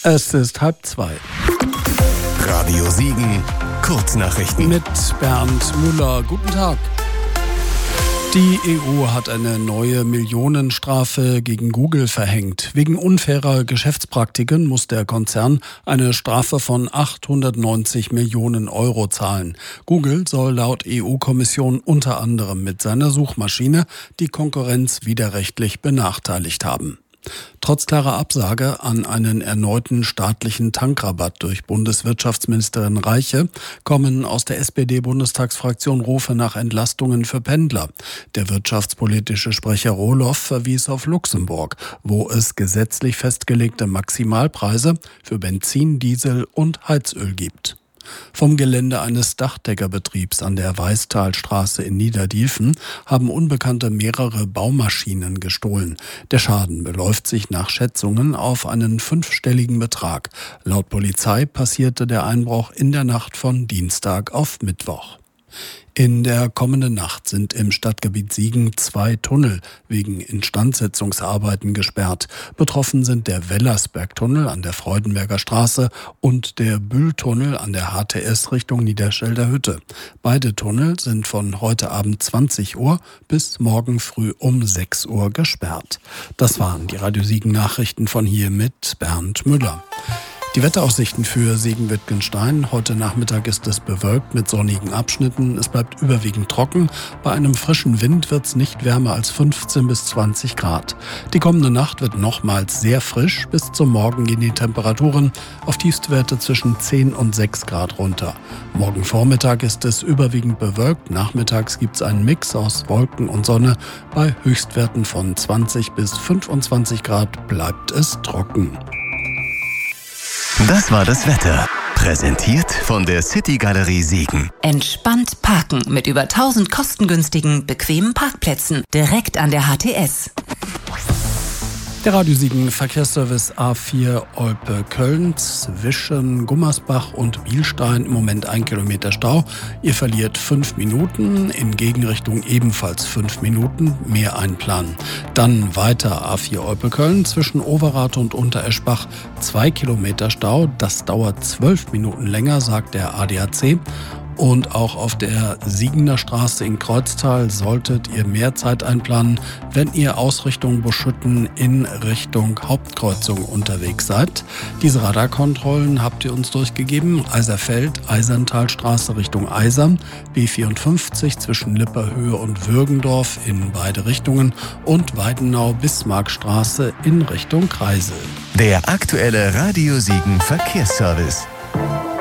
Es ist 1:30. Radio Siegen, Kurznachrichten. Mit Bernd Müller. Guten Tag. Die EU hat eine neue Millionenstrafe gegen Google verhängt. Wegen unfairer Geschäftspraktiken muss der Konzern eine Strafe von 890 Millionen Euro zahlen. Google soll laut EU-Kommission unter anderem mit seiner Suchmaschine die Konkurrenz widerrechtlich benachteiligt haben. Trotz klarer Absage an einen erneuten staatlichen Tankrabatt durch Bundeswirtschaftsministerin Reiche kommen aus der SPD-Bundestagsfraktion Rufe nach Entlastungen für Pendler. Der wirtschaftspolitische Sprecher Rohloff verwies auf Luxemburg, wo es gesetzlich festgelegte Maximalpreise für Benzin, Diesel und Heizöl gibt. Vom Gelände eines Dachdeckerbetriebs an der Weißtalstraße in Niederdiefen haben Unbekannte mehrere Baumaschinen gestohlen. Der Schaden beläuft sich nach Schätzungen auf einen 5-stelligen Betrag. Laut Polizei passierte der Einbruch in der Nacht von Dienstag auf Mittwoch. In der kommenden Nacht sind im Stadtgebiet Siegen 2 Tunnel wegen Instandsetzungsarbeiten gesperrt. Betroffen sind der Wellersbergtunnel an der Freudenberger Straße und der Bühltunnel an der HTS Richtung Niederschelder Hütte. Beide Tunnel sind von heute Abend 20 Uhr bis morgen früh um 6 Uhr gesperrt. Das waren die Radio Siegen Nachrichten von hier mit Bernd Müller. Die Wetteraussichten für Siegen-Wittgenstein. Heute Nachmittag ist es bewölkt mit sonnigen Abschnitten. Es bleibt überwiegend trocken. Bei einem frischen Wind wird es nicht wärmer als 15 bis 20 Grad. Die kommende Nacht wird nochmals sehr frisch. Bis zum Morgen gehen die Temperaturen auf Tiefstwerte zwischen 10 und 6 Grad runter. Morgen Vormittag ist es überwiegend bewölkt. Nachmittags gibt es einen Mix aus Wolken und Sonne. Bei Höchstwerten von 20 bis 25 Grad bleibt es trocken. Das war das Wetter. Präsentiert von der City Galerie Siegen. Entspannt parken mit über 1000 kostengünstigen, bequemen Parkplätzen direkt an der HTS. Der Radio Siegen Verkehrsservice A4 Olpe-Köln zwischen Gummersbach und Bielstein im Moment 1 Kilometer Stau. Ihr verliert 5 Minuten, in Gegenrichtung ebenfalls 5 Minuten, mehr einplanen. Dann weiter A4 Olpe-Köln zwischen Overath und Untereschbach 2 Kilometer Stau. Das dauert 12 Minuten länger, sagt der ADAC. Und auch auf der Siegener Straße in Kreuztal solltet ihr mehr Zeit einplanen, wenn ihr aus Richtung Buschütten in Richtung Hauptkreuzung unterwegs seid. Diese Radarkontrollen habt ihr uns durchgegeben. Eiserfeld, Eiserntalstraße Richtung Eisern, B54 zwischen Lipperhöhe und Würgendorf in beide Richtungen und Weidenau-Bismarckstraße in Richtung Kreisel. Der aktuelle Radio Siegen Verkehrsservice.